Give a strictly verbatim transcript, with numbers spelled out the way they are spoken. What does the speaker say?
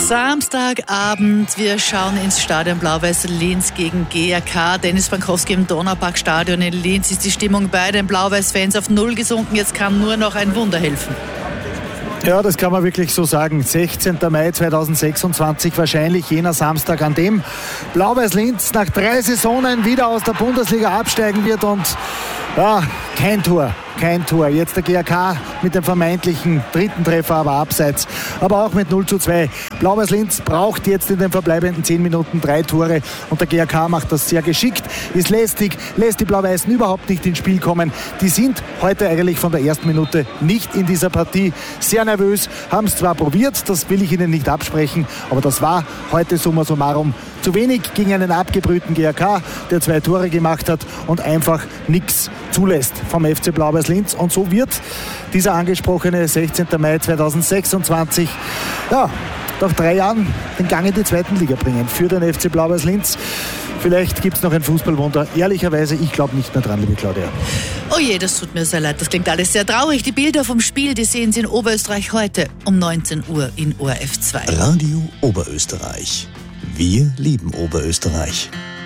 Samstagabend, wir schauen ins Stadion Blau-Weiß Linz gegen G A K. Dennis Bankowski im Donauparkstadion in Linz. Ist die Stimmung bei den Blau-Weiß-Fans auf Null gesunken? Jetzt kann nur noch ein Wunder helfen. Ja, das kann man wirklich so sagen. sechzehnter Mai zweitausendsechsundzwanzig, wahrscheinlich jener Samstag, an dem Blau-Weiß Linz nach drei Saisonen wieder aus der Bundesliga absteigen wird und ja, kein Tor. Kein Tor. Jetzt der G A K mit dem vermeintlichen dritten Treffer, aber abseits. Aber auch mit null zu zwei. Blau-Weiß Linz braucht jetzt in den verbleibenden zehn Minuten drei Tore. Und der G A K macht das sehr geschickt. Ist lästig, lässt die Blau-Weißen überhaupt nicht ins Spiel kommen. Die sind heute eigentlich von der ersten Minute nicht in dieser Partie sehr nervös. Haben es zwar probiert, das will ich ihnen nicht absprechen. Aber das war heute summa summarum zu wenig gegen einen abgebrühten G A K, der zwei Tore gemacht hat und einfach nichts zulässt vom F C Blau-Weiß Linz. Und so wird dieser angesprochene sechzehnter Mai zweitausendsechsundzwanzig ja, nach drei Jahren den Gang in die zweiten Liga bringen für den F C Blau-Weiß Linz. Vielleicht gibt es noch ein Fußballwunder. Ehrlicherweise, ich glaube nicht mehr dran, liebe Claudia. Oh je, das tut mir sehr leid. Das klingt alles sehr traurig. Die Bilder vom Spiel, die sehen Sie in Oberösterreich heute um neunzehn Uhr in O R F zwei. Radio Oberösterreich. Wir lieben Oberösterreich.